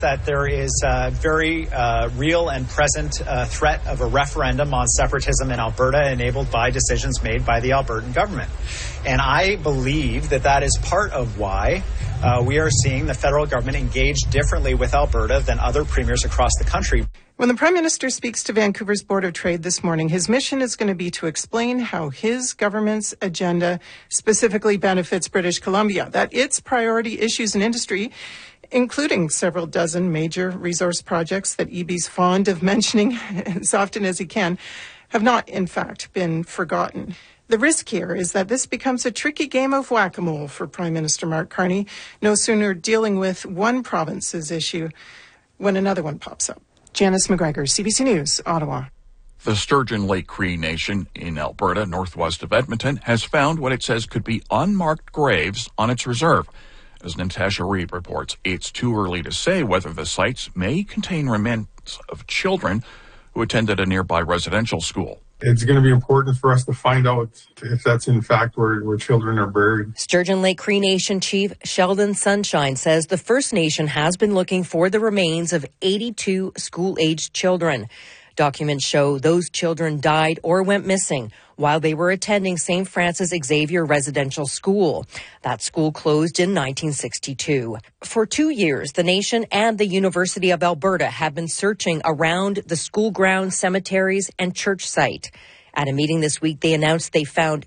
That there is a very real and present threat of a referendum on separatism in Alberta enabled by decisions made by the Albertan government. And I believe that is part of why we are seeing the federal government engage differently with Alberta than other premiers across the country. When the Prime Minister speaks to Vancouver's Board of Trade this morning, his mission is going to be to explain how his government's agenda specifically benefits British Columbia, that its priority issues in industry, including several dozen major resource projects that EB's fond of mentioning as often as he can, have not, in fact, been forgotten. The risk here is that this becomes a tricky game of whack-a-mole for Prime Minister Mark Carney, no sooner dealing with one province's issue when another one pops up. Janice McGregor, CBC News, Ottawa. The Sturgeon Lake Cree Nation in Alberta, northwest of Edmonton, has found what it says could be unmarked graves on its reserve. As Natasha Reeb reports, it's too early to say whether the sites may contain remains of children who attended a nearby residential school. It's going to be important for us to find out if that's in fact where children are buried. Sturgeon Lake Cree Nation Chief Sheldon Sunshine says the First Nation has been looking for the remains of 82 school-aged children. Documents show those children died or went missing while they were attending St. Francis Xavier Residential School. That school closed in 1962. For 2 years, the nation and the University of Alberta have been searching around the school grounds, cemeteries, and church site. At a meeting this week, they announced they found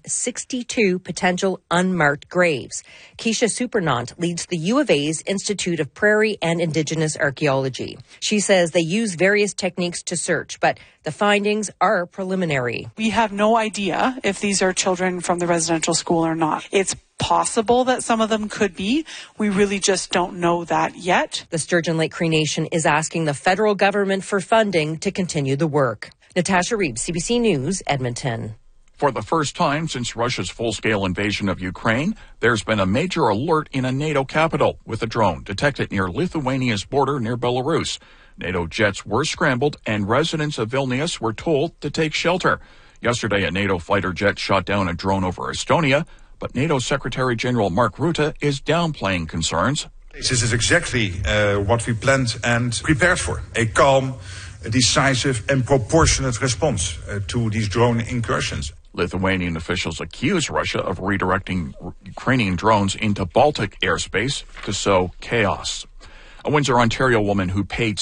62 potential unmarked graves. Keisha Supernant leads the U of A's Institute of Prairie and Indigenous Archaeology. She says they use various techniques to search, but the findings are preliminary. We have no idea if these are children from the residential school or not. It's possible that some of them could be. We really just don't know that yet. The Sturgeon Lake Cree Nation is asking the federal government for funding to continue the work. Natasha Reeb, CBC News, Edmonton. For the first time since Russia's full-scale invasion of Ukraine, there's been a major alert in a NATO capital with a drone detected near Lithuania's border near Belarus. NATO jets were scrambled and residents of Vilnius were told to take shelter. Yesterday, a NATO fighter jet shot down a drone over Estonia, but NATO Secretary General Mark Rutte is downplaying concerns. This is exactly what we planned and prepared for. A calm, decisive and proportionate response to these drone incursions. Lithuanian officials accuse Russia of redirecting Ukrainian drones into Baltic airspace to sow chaos. A Windsor, Ontario woman who paid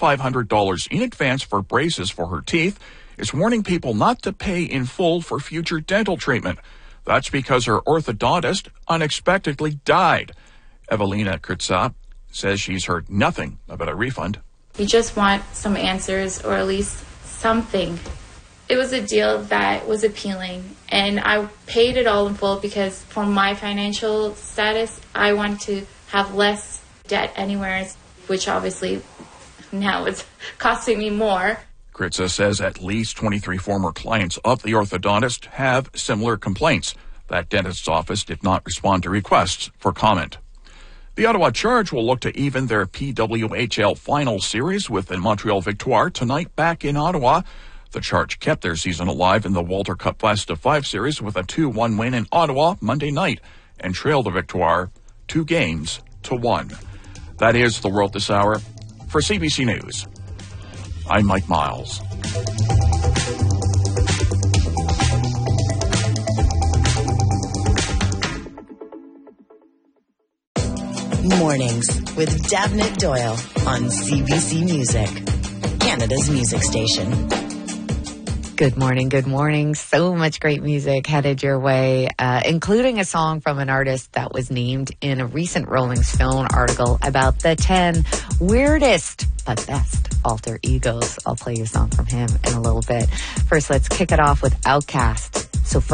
$7,500 in advance for braces for her teeth is warning people not to pay in full for future dental treatment. That's because her orthodontist unexpectedly died. Evelina Kurtza says she's heard nothing about a refund. We just want some answers or at least something. It was a deal that was appealing, and I paid it all in full because for my financial status, I want to have less debt anywhere, which obviously now it's costing me more. Kritza says at least 23 former clients of the orthodontist have similar complaints. That dentist's office did not respond to requests for comment. The Ottawa Charge will look to even their PWHL final series with the Montreal Victoire tonight back in Ottawa. The Charge kept their season alive in the Walter Cup Best of 5 series with a 2-1 win in Ottawa Monday night and trailed the Victoire 2-1. That is the world this hour. For CBC News, I'm Mike Miles. Mornings with Davnit Doyle on CBC Music, Canada's music station. Good morning, good morning. So much great music headed your way, including a song from an artist that was named in a recent Rolling Stone article about the 10 weirdest but best alter egos. I'll play you a song from him in a little bit. First, let's kick it off with Outkast. So